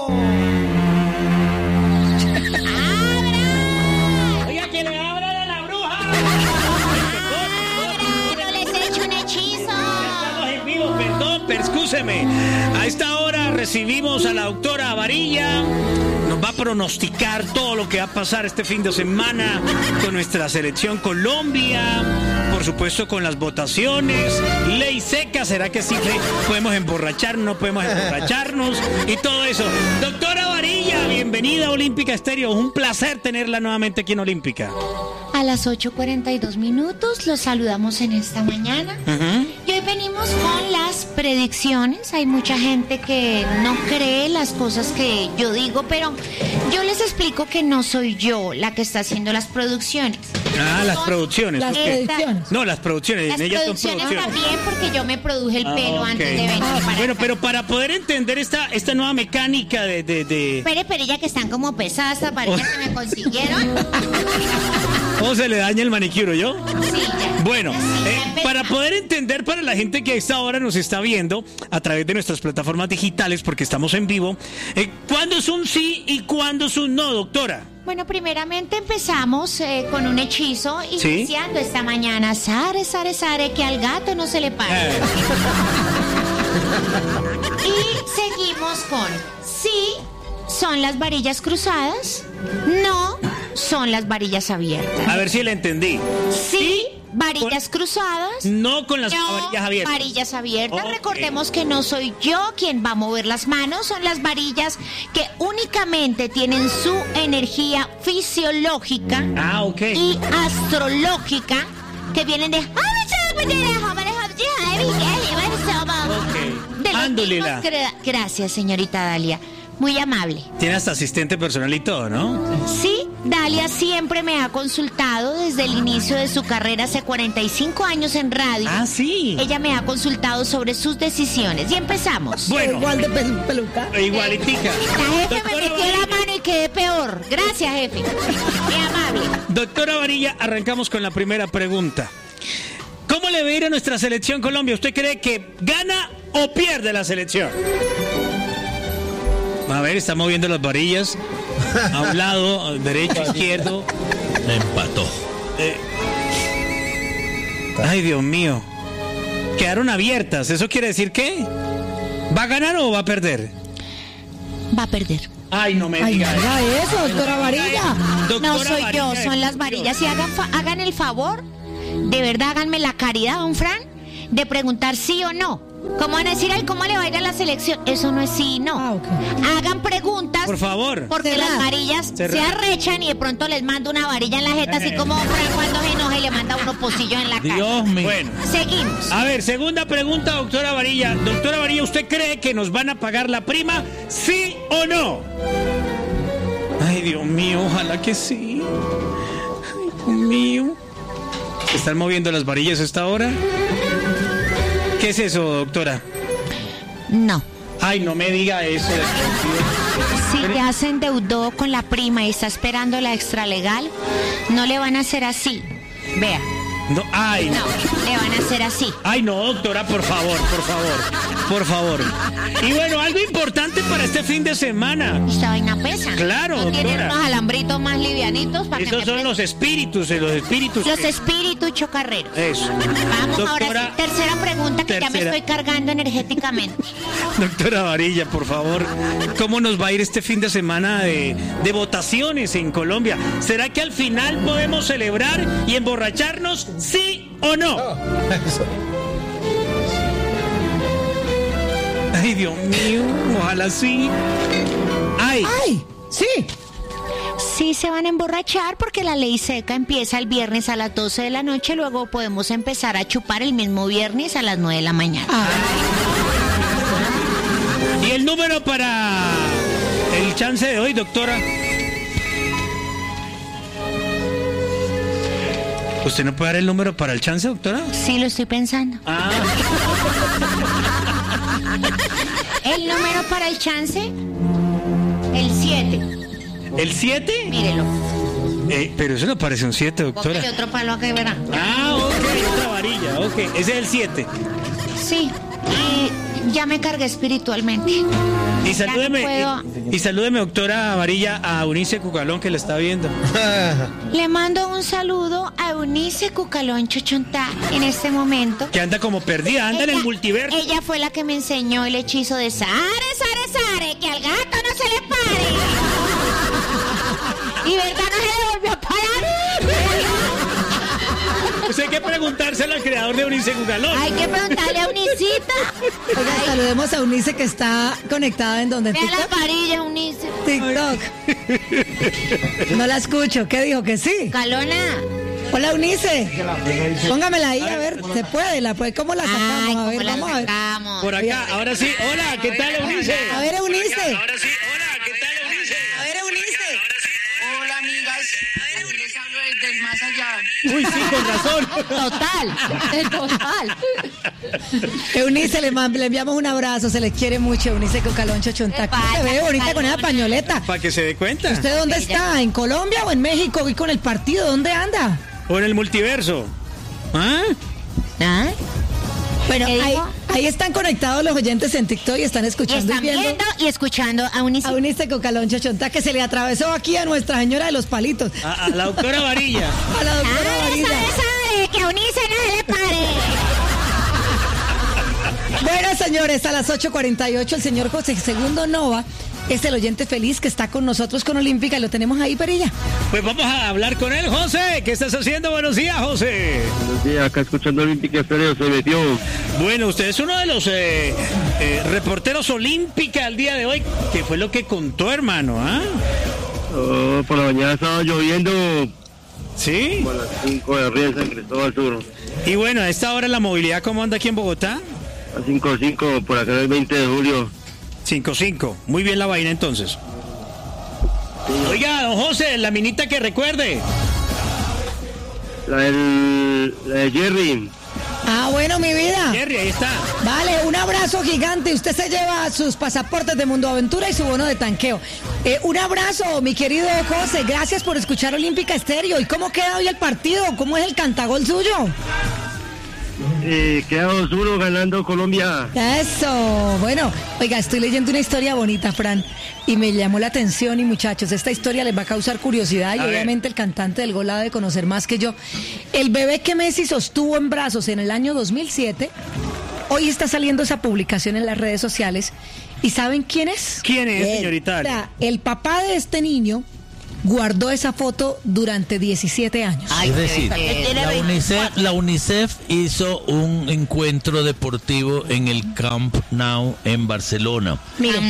Oiga, que le abran a la bruja. No les he hecho un hechizo. Estamos en vivo, perdón, excúseme. A esta hora recibimos a la doctora Varilla. Nos va a pronosticar todo lo que va a pasar este fin de semana con nuestra selección Colombia, por supuesto con las votaciones, ley seca, ¿será que sí podemos emborracharnos, no podemos emborracharnos y todo eso? Doctora Varilla, bienvenida a Olímpica Estéreo, un placer tenerla nuevamente aquí en Olímpica. A las 8:42 los saludamos en esta mañana. Y hoy venimos con las predicciones. Hay mucha gente que no cree las cosas que yo digo, pero yo les explico que no soy yo la que está haciendo las producciones. Las producciones. Las predicciones. No, las producciones. Las ellas son producciones producciones. también, porque yo me produje el pelo Ok. antes de venir para Bueno, acá. pero para poder entender esta nueva mecánica de... Espere, ya que están como pesadas estas varillas que me consiguieron. ¿Cómo se le daña el manicure, yo? Sí, ya. Bueno, Sí, ya empezamos. para poder entender para la gente que a esta hora nos está viendo a través de nuestras plataformas digitales, porque estamos en vivo, ¿cuándo es un sí y cuándo es un no, doctora? Bueno, primeramente empezamos con un hechizo ¿Sí? iniciando esta mañana. Sare, sare, sare, que al gato no se le para. Y seguimos con sí, son las varillas cruzadas, no, son las varillas abiertas. A ver si la entendí. Sí, varillas cruzadas. No con las No, varillas abiertas. varillas abiertas. Ok. Recordemos que no soy yo quien va a mover las manos, son las varillas que únicamente tienen su energía fisiológica Ah, ok. y astrológica que vienen de de los Ándulila. mismos gracias, señorita Dalia. Muy amable. Tiene hasta asistente personal y todo, ¿no? Sí, Dalia siempre me ha consultado desde el inicio de su carrera hace 45 años en radio. Ah, sí. Ella me ha consultado sobre sus decisiones. Y empezamos. Bueno, Igual de peluca. igualitica. La jefe me Doctora metió Varilla. la mano y quedé peor. Gracias, jefe. Muy amable. Doctora Varilla, arrancamos con la primera pregunta. ¿Cómo le va a ir a nuestra selección Colombia? ¿Usted cree que gana o pierde la selección? A ver, está moviendo las varillas. A un lado, derecho, izquierdo. Empató. Ay, Dios mío. Quedaron abiertas. ¿Eso quiere decir qué? ¿Va a ganar o va a perder? Va a perder. Ay, no me Ay, diga no haga eso, doctora Varilla. Doctora No soy yo, Varilla, son las varillas. Y hagan el favor, de verdad háganme la caridad, don Fran, de preguntar sí o no. ¿Cómo van a decir, ay, cómo le va a ir a la selección? Eso no es sí y no. Ah, ok. Hagan preguntas. Por favor. Porque Cerrada. las varillas se Cerrada. arrechan y de pronto les mando una varilla en la jeta, así como don Fran cuando se enoja y le manda unos pocillos en la cara. Dios mío. Bueno. Seguimos. A ver, segunda pregunta, doctora Varilla. Doctora Varilla, ¿usted cree que nos van a pagar la prima? ¿Sí o no? Ay, Dios mío, ojalá que sí. Ay, Dios mío. ¿Se están moviendo las varillas a esta hora? ¿Qué es eso, doctora? No. Ay, no me diga eso. Si ya se endeudó con la prima y está esperando la extralegal, no le van a hacer así. Vea. No, ay, No, le van a hacer así. ay, no, doctora, por favor, por favor, por favor. Y bueno, algo importante para este fin de semana. Esta vaina pesa. Claro, ¿No tienen doctora. unos alambritos más livianitos para que Esos me son los espíritus, los espíritus. los que- espíritus chocarreros? Eso. Vamos ahora Doctora- sí. Tercera pregunta que ya me Tercera. estoy cargando energéticamente. Doctora Varilla, por favor, ¿cómo nos va a ir este fin de semana de votaciones en Colombia? ¿Será que al final podemos celebrar y emborracharnos, sí o no? Ay, Dios mío, ojalá sí. Ay, ¡Ay! ¡Sí! Sí se van a emborrachar porque la ley seca empieza el viernes a las 12 de la noche, luego podemos empezar a chupar el mismo viernes a las 9 de la mañana. y el número para el chance de hoy, doctora. ¿Usted no puede dar el número para el chance, doctora? Sí, lo estoy pensando. Ah, El número para el chance, el 7. ¿el 7? Mírelo. Pero eso no parece un 7, doctora. Póngale otro palo a que verá. Ah, ok, otra varilla, ok. Ese es el 7. Sí, y ya me cargué espiritualmente. Y Ya salúdeme, no puedo. y salúdeme, doctora Varilla, a Eunice Cucalón, que la está viendo. Le mando un saludo a Eunice Cucalón Chochontá en este momento. Que anda como perdida, anda en el multiverso. Ella fue la que me enseñó el hechizo de Sare, que al gato no se le pare. Y verdad no se le volvió a parar. Pues hay que preguntárselo al creador de Eunice Cucalón. Hay que preguntarle a Eunicita. Oiga, saludemos a Eunice que está conectada en donde Vea la TikTok. varilla, Eunice. TikTok. No la escucho. ¿Qué dijo? Que sí. Calona. Hola, Eunice. Póngamela ahí, a ver. Se puede, ¿cómo la sacamos? Ay, A ver, ¿cómo la vamos a ver. sacamos? Por acá, ahora sí. Hola, ¿qué tal, Eunice? A ver, Eunice. Ahora sí, hola, ¿qué tal, Eunice? A ver, Eunice. Hola amigas, les hablo desde el más allá. Uy, sí, con razón. Total. Eunice, le enviamos un abrazo. Se les quiere mucho, Eunice Cucalón Chochontá. Se ve bonita con esa pañoleta. Para que se dé cuenta. ¿Usted dónde está? ¿En Colombia o en México? ¿Y con el partido? ¿Dónde anda? O en el multiverso. ¿Ah? ¿Ah? Bueno, ¿Qué ahí, dijo? ahí están conectados los oyentes en TikTok y están escuchando Están y viendo viendo y escuchando a Eunice. a Eunice Cucalón Chochontá, que se le atravesó aquí a Nuestra Señora de los Palitos, A la doctora Varilla. a la doctora Varilla. Sare, que a Eunice no se le pare. Bueno, señores, a las 8:48 el señor José II Nova es el oyente feliz que está con nosotros con Olímpica y lo tenemos ahí, Perilla. Pues vamos a hablar con él, José. ¿Qué estás haciendo? Buenos días, José. Buenos días, acá escuchando Olímpica Estéreo, se metió. Bueno, usted es uno de los reporteros Olímpica al día de hoy. ¿Qué fue lo que contó, hermano? ¿Ah? Oh, por la mañana estaba lloviendo, ¿Sí? como a las 5 de arriba en San Cristóbal Sur. Y bueno, a esta hora la movilidad, ¿cómo anda aquí en Bogotá? A 5:05 por acá el 20 de julio. 5-5. Muy bien la vaina entonces. Oiga, don José, la minita que recuerde. La de Jerry. Ah, bueno, mi vida. Jerry, ahí está. Vale, un abrazo gigante. Usted se lleva sus pasaportes de Mundo Aventura y su bono de tanqueo. Un abrazo, mi querido José. Gracias por escuchar Olímpica Estéreo. ¿Y cómo queda hoy el partido? ¿Cómo es el cantagol suyo? Queda 2-1 ganando Colombia. Eso. Bueno, oiga, estoy leyendo una historia bonita, Fran, y me llamó la atención. Y muchachos, esta historia les va a causar curiosidad y A ver. obviamente el cantante del gol ha de conocer más que yo. El bebé que Messi sostuvo en brazos en el año 2007, hoy está saliendo esa publicación en las redes sociales. ¿Y saben quién es? ¿Quién es, señorita? O sea, el papá de este niño guardó esa foto durante 17 años. Es decir, tiene la UNICEF hizo un encuentro deportivo en el Camp Nou en Barcelona, Miren.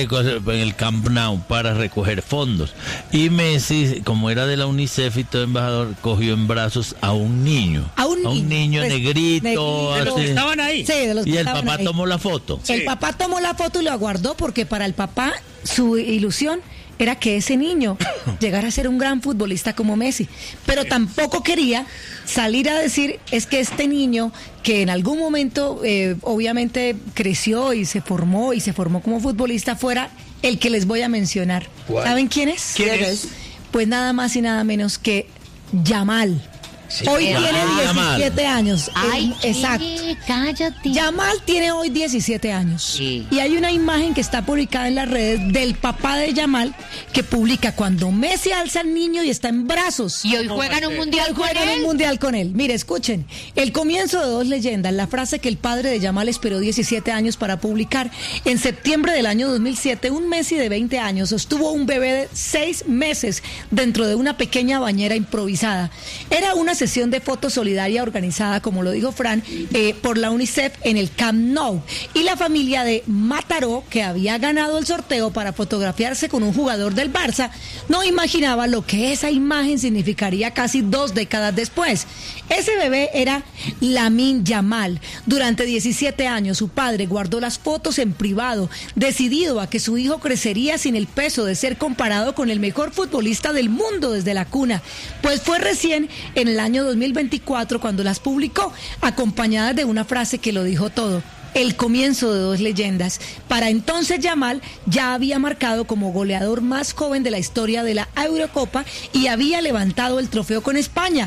en el Camp Nou para recoger fondos. Y Messi, como era de la UNICEF y todo embajador, cogió en brazos a un niño. A un niño, pues, negrito, De los que así. estaban ahí. Sí, de los que Y el estaban papá ahí. tomó la foto. El papá tomó la foto y lo guardó porque para el papá su ilusión era que ese niño llegara a ser un gran futbolista como Messi. Pero tampoco quería salir a decir, es que este niño que en algún momento obviamente creció y se formó como futbolista fuera el que les voy a mencionar. ¿Cuál? ¿Saben quién es? ¿Quién es? Pues nada más y nada menos que Yamal. Hoy tiene Yamal. 17 años. Ay, Exacto. cállate. Yamal tiene hoy 17 años. Sí. Y hay una imagen que está publicada en las redes del papá de Yamal que publica cuando Messi alza al niño y está en brazos. Y hoy juegan un mundial con Juegan un él. mundial con él. Mire, escuchen. El comienzo de dos leyendas. La frase que el padre de Yamal esperó 17 años para publicar. En septiembre del año 2007, un Messi de 20 años sostuvo un bebé de 6 meses dentro de una pequeña bañera improvisada. Era una sesión de fotos solidaria organizada, como lo dijo Fran, por la UNICEF en el Camp Nou. Y la familia de Mataró, que había ganado el sorteo para fotografiarse con un jugador del Barça, no imaginaba lo que esa imagen significaría casi 2 décadas después. Ese bebé era Lamine Yamal. Durante 17 años su padre guardó las fotos en privado, decidido a que su hijo crecería sin el peso de ser comparado con el mejor futbolista del mundo desde la cuna. Pues fue recién en el año 2024 cuando las publicó, acompañadas de una frase que lo dijo todo. El comienzo de dos leyendas. Para entonces Yamal ya había marcado como goleador más joven de la historia de la Eurocopa y había levantado el trofeo con España.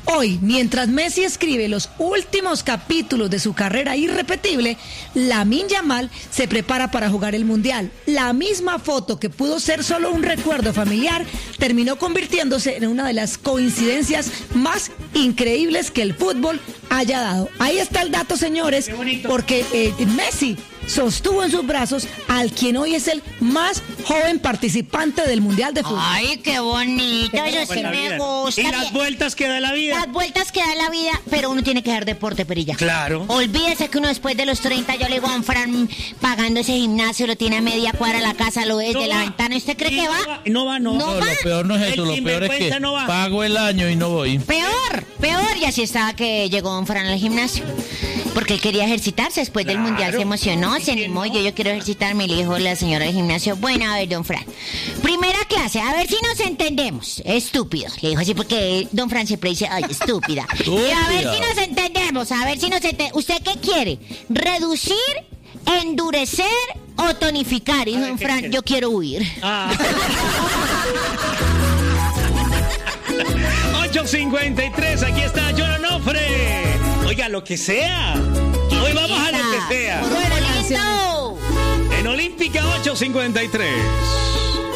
Hoy, mientras Messi escribe los últimos capítulos de su carrera irrepetible, Lamine Yamal se prepara para jugar el Mundial. La misma foto que pudo ser solo un recuerdo familiar terminó convirtiéndose en una de las coincidencias más increíbles que el fútbol haya dado. Ahí está el dato, señores, porque Messi sostuvo en sus brazos al quien hoy es el más joven participante del Mundial de Fútbol. Ay, qué bonito, eso sí me gusta. Y las vueltas que da la vida. Las vueltas que da la vida, pero uno tiene que dar deporte, Perilla. Claro. Olvídese que uno después de los 30, yo le digo a un Fran, pagando ese gimnasio, lo tiene a media cuadra la casa, lo ve desde la ventana. ¿Usted cree que va? No va. No, lo peor no es eso, lo peor es que pago el año y no voy. Peor, y así estaba que llegó don Fran al gimnasio. Porque él quería ejercitarse después del Mundial, se emocionó, se animó, y yo quiero ejercitarme, le dijo la señora del gimnasio. Bueno, a ver, don Fran, primera clase, a ver si nos entendemos. Estúpido, le dijo así, porque don Fran siempre dice, ay, estúpida. Y a ver si nos entendemos, ¿Usted qué quiere? ¿Reducir, endurecer o tonificar? Y dijo don Fran, yo quiero huir. 8:53, aquí está John Onofre. Oiga, lo que sea. Hoy vamos a lo que sea. Buena canción. En Olímpica 8:53.